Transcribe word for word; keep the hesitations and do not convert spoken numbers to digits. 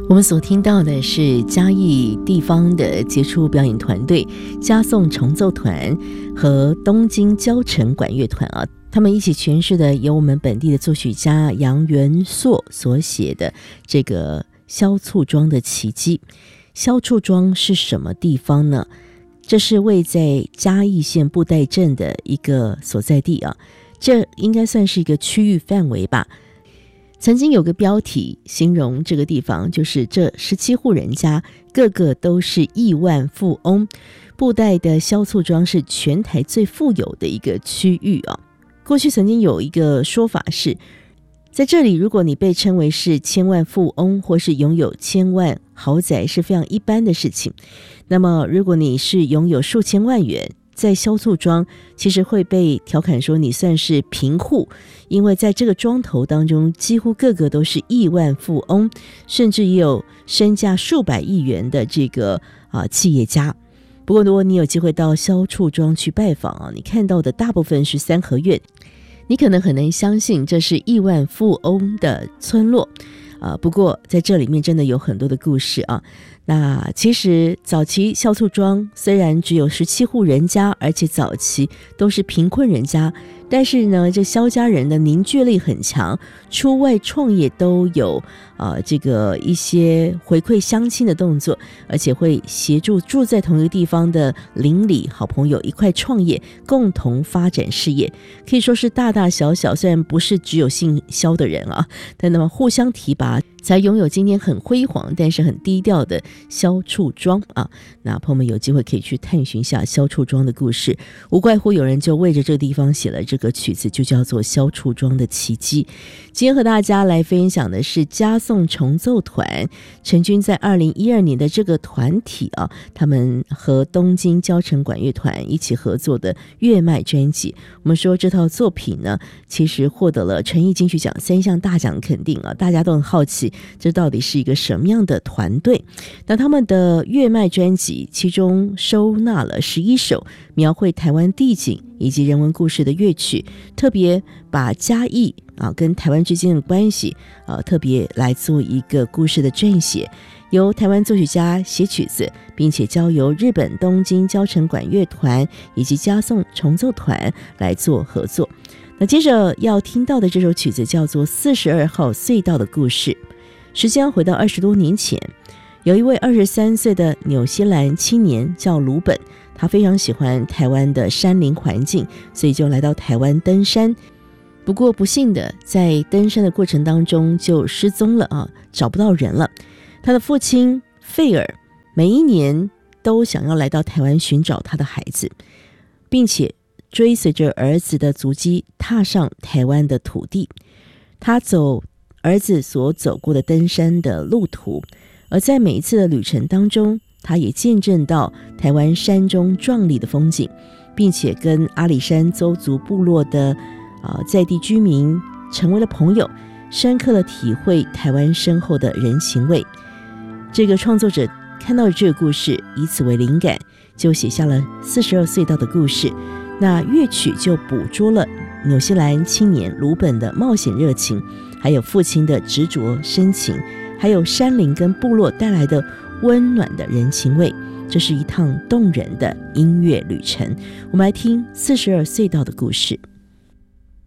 我们所听到的是嘉义地方的杰出表演团队嘉颂重奏团和东京交城管乐团啊，他们一起诠释的由我们本地的作曲家杨元硕所写的这个萧簇庄的奇迹。萧簇庄是什么地方呢？这是位在嘉义县布袋镇的一个所在地啊，这应该算是一个区域范围吧。曾经有个标题形容这个地方，就是这十七户人家个个都是亿万富翁，布袋的萧簇庄是全台最富有的一个区域啊。过去曾经有一个说法是，在这里如果你被称为是千万富翁或是拥有千万豪宅是非常一般的事情，那么如果你是拥有数千万元，在萧簇庄其实会被调侃说你算是贫户，因为在这个庄头当中几乎个个都是亿万富翁，甚至也有身价数百亿元的这个啊企业家。不过如果你有机会到萧簇庄去拜访啊，你看到的大部分是三合院，你可能很难相信这是亿万富翁的村落啊。不过在这里面真的有很多的故事啊。那其实早期萧簇庄虽然只有十七户人家，而且早期都是贫困人家，但是呢，这萧家人的凝聚力很强，出外创业都有呃这个一些回馈乡亲的动作，而且会协助住在同一个地方的邻里好朋友一块创业，共同发展事业，可以说是大大小小，虽然不是只有姓萧的人啊，但那么互相提拔，才拥有今天很辉煌但是很低调的萧簇庄啊。那朋友们有机会可以去探寻一下萧簇庄的故事，无怪乎有人就为着这个地方写了这个曲子，就叫做萧簇庄的奇迹。今天和大家来分享的是嘉颂重奏团成军在二零一二年的这个团体啊，他们和东京交城管乐团一起合作的乐脉专辑。我们说这套作品呢，其实获得了诚意金曲奖三项大奖肯定啊，大家都很好奇这到底是一个什么样的团队。那他们的乐脉专辑其中收纳了十一首描绘台湾地景以及人文故事的乐曲，特别把嘉义啊跟台湾之间的关系啊特别来做一个故事的撰写，由台湾作曲家写曲子，并且交由日本东京交城管乐团以及嘉颂重奏团来做合作。那接着要听到的这首曲子叫做四十二号隧道的故事。时间回到二十多年前，有一位二十三岁的纽西兰青年叫鲁本，他非常喜欢台湾的山林环境，所以就来到台湾登山。不过不幸的，在登山的过程当中就失踪了啊，找不到人了。他的父亲费尔每一年都想要来到台湾寻找他的孩子，并且追随着儿子的足迹踏上台湾的土地。他走儿子所走过的登山的路途，而在每一次的旅程当中，他也见证到台湾山中壮丽的风景，并且跟阿里山邹族部落的、呃、在地居民成为了朋友，深刻的体会台湾深厚的人情味。这个创作者看到了这个故事，以此为灵感，就写下了四十二隧道的故事。那乐曲就捕捉了纽西兰青年鲁本的冒险热情，还有父亲的执着深情，还有山林跟部落带来的温暖的人情味。这是一趟动人的音乐旅程。我们来听四十二隧道的故事。